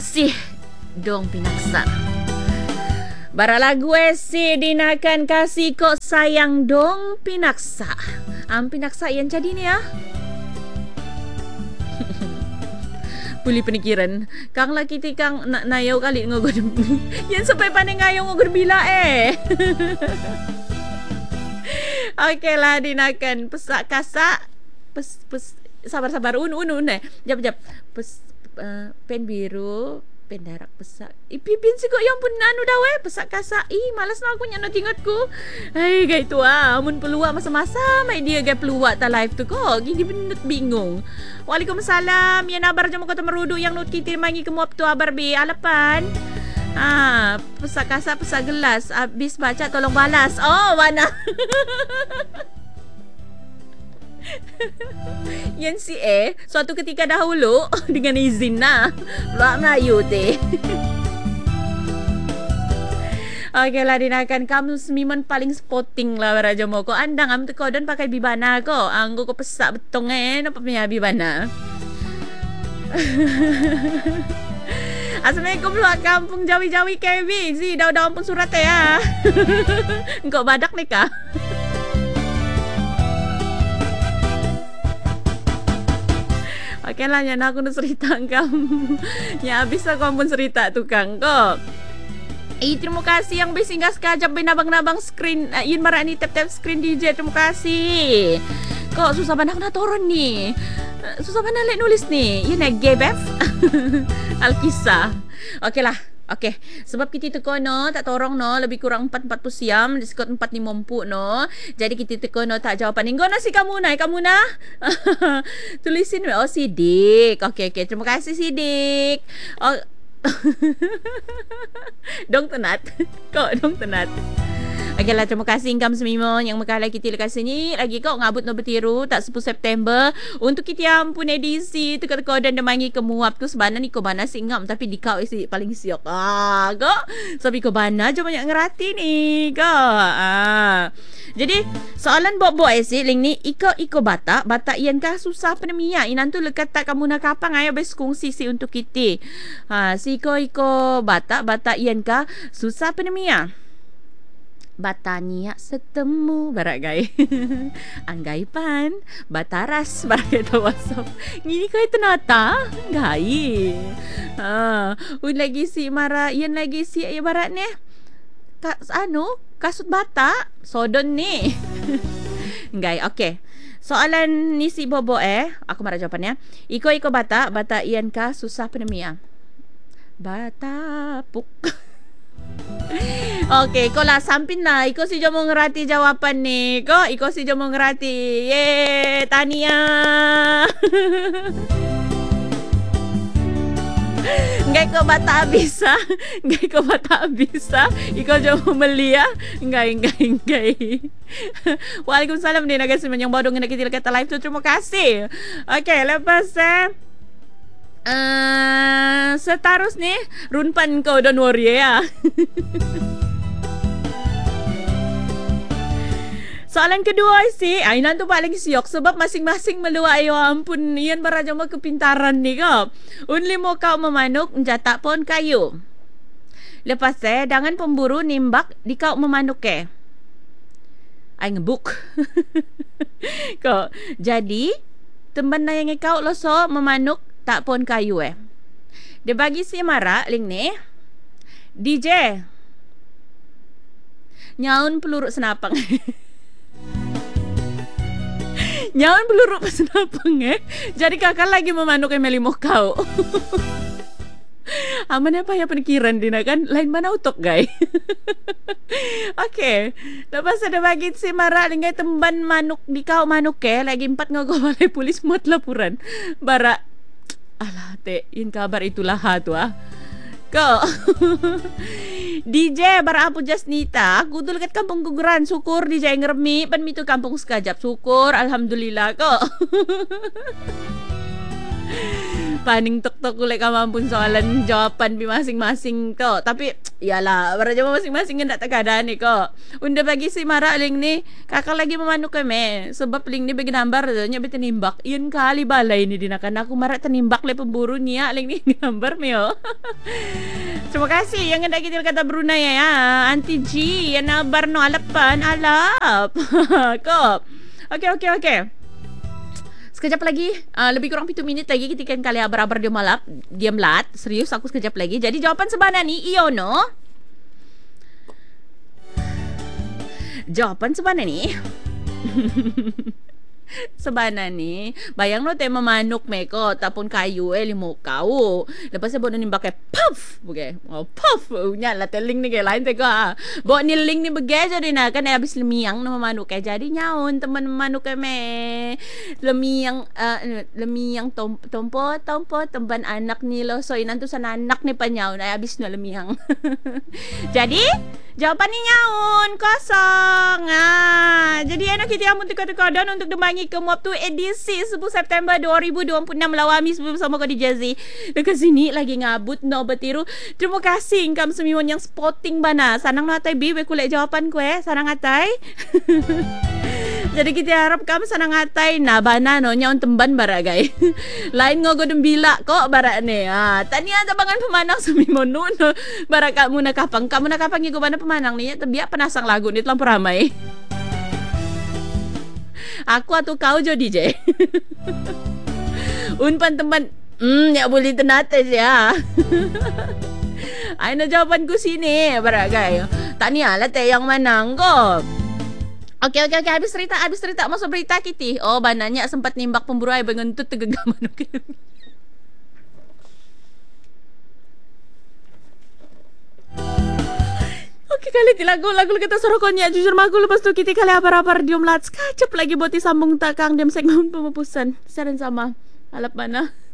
kasih dong pinaksa. Bara lagu si dinakan kasih kok sayang dong pinaksa. Pinaksa yang jadi ni ya. Puli penikiran. Kang laki ti kang nayaw kali ngogod. Yan sampai pandai ngayaw ngogod bila Okey lah dinakan pesak kasak. Sabar un jap pen biru pen darak pesak ipipin si kok yang pun anu dah pesak kasak malas na aku nyano tingatku gay tu amun peluak masa-masa mai dia gay peluak ta live tu kok gigi benet bingung. Waalaikumsalam ya nabar jam kota merudu yang not kita mangi kemuap tu abar bi alapan pesak kasak pesak gelas habis baca tolong balas mana Yang si suatu ketika dahulu dengan izin Luak Melayu teh. Okey lah dinakan kamu semiman paling sporting lah Raja Moko. Andang am tu kau dan pakai bibana ko. Anggo ko pesak betong nampak punya bibana. Assalamualaikum luak kampung Jawi-Jawi Kevi. Si daun-daun pun surat ya. Engkau badak ni kah? Okey lah, yang aku nak cerita kamu. Yang habis aku pun cerita tukang kok. Terima kasih yang bersinggah sekejap binabang-nabang screen. Yin marak ni tap-tap screen DJ. Terima kasih. Kok susah banget nak turun ni. Susah banget nulis ni. Yin nak GBF. Alkisah. Okey lah. Okey, sebab kita teko tak torong lebih kurang 4:40 siam, diskot 4.50 Jadi kita teko tak jawapan. Engko si kamu na. Tulisin Sidik. Okey, terima kasih Sidik. Dong tenat. Kok dong tenat. Okeylah, terima kasih ingkam semimon yang mengkalai kita lekas sini. Lagi kau ngabut no bertiru tak 10 September untuk kita ampun edisi teka-teka dan demangi kemuap tu sebenarnya ni kau bana singam tapi di kau isi paling siok. Kau sabi kau bana je banyak ngerati ni kau. Jadi soalan bok-bok link ni iko batak ian kah susah pandemia inan tu lekat tak kamu nak kapang ayo bes kongsi si untuk kita. Si iko batak ian kah susah pandemia. Batania setemu barak gai. Anggaipan bataras barak itu WhatsApp. Ngini kau itu nata gai. Lagi si mara ian lagi si barat ni. Kasut bata sodon ni. Gai, okey. Soalan ni si Bobo aku marah jawapannya. Iko bata ian kah susah pandemia. Batapuk. Okey, kau lah sampin lah. Iko si jom ngerati jawapan ni. Iko si jom ngerati. Yeay, Tania. Nggak kau bata bisa. Iko jom membeli ya. Nggak. Waalaikumsalam ni naga semen yang baru dengan kita kata live tu. Terima kasih. Okey, lepas seterus ni runpan kau don't worry ya. Soalan kedua Ainan tu paling siok sebab masing-masing meluak ayo ampun ian baraja mo kepintaran ni kau. Unli mo kau memanuk menjatak pon kayu. Lepas dangan pemburu nimbak di kau memanuk Ai ngebuk. Kau jadi temban na yang kau loso memanuk tak pon kayu Dia bagi si Mara link ni. DJ nyaun peluruk senapang. Nyaun peluruk senapang Jadi kakak lagi memanuk melimo kau. Aman apa ya penikiran Dina kan lain mana utok guys. Okey, lepas ada bagi si Mara linggai temban manuk di kau manuk lagi 4 ngogo balai polis muat laporan. Bara alah in kabar itulah tu Kau DJ bara apu Jasnita aku dulu kat kampung Guguran syukur DJ ngeremi pan mitu kampung sekajap syukur alhamdulillah kau. Paning tok-tok ulek kamampun soalan jawapan bi masing-masing tu. Tapi Yalah, para jama masing-masing hendak keadaan ni kok. Unda bagi si Mara ling ni, kakak lagi memanuk kami. Sebab ling ni bagi gambar tu, nya tenimbak. Iyan kali balai ni dinakan aku Mara tenimbak le pemburu niya ling ni gambar mio. Terima kasih yang hendak kita kata Brunei ya. Auntie G, yang nabar no alapan alap. Kok. Okey. Sekejap lagi, lebih kurang 7 minit lagi kita kan kali abar-abar dia melat. Serius aku sekejap lagi. Jadi jawapan sebenarnya ni iyo no. Jawapan sebenarnya ni sebenarnya ni bayang no tema manuk meko tapon kayu limo kau. Lepas saya buat nimbak kayak puff, bukan? Oh puff, nyala teling ni kayak lain teko. Buat ni ling ni begai jadi nak kan habis lemiang nama manuk kayak jadi nyaun teman manuk kami. Lemiang tompo temban anak ni lo so inan tu sana anak ni panyaun habis no lemiang. Jadi jawapan ni nyaun kosong. Jadi enak kita amun teka-teka dan untuk demangi ke muap tu edisi 10 September 2026 melawami bersama kau di Jazzy. Dekat sini lagi ngabut no betiru. Terima kasih ingkam semiwan yang spotting bana. Sanang no atai bi we kulek jawapan kue. Sanang atai. Jadi kita harap kamu sanang atai na bana no nyaun temban baragai. Lain ngogo dembila kok barak ni. Tania tabangan pemanang semiwan no. Barak kamu nak kapang iku bana pemanang ni tebiak penasang lagu ni terlampau ramai. Aku atau kau jo DJ. Unpan teman ya boleh tenate ya. Aina jawapanku sini baragai. Tania lah teh yang manang kok. Okey habis cerita masuk berita kita. Oh bananya sempat nimbak pemburu ai bengentut tegegam manuk. Okey kali ti lagu kita sorokonya jujur magu lepas tu kita kali apa-apa diom lats kacep lagi buat disambung takang diam segmen pemupusan. Seren sama alap mana.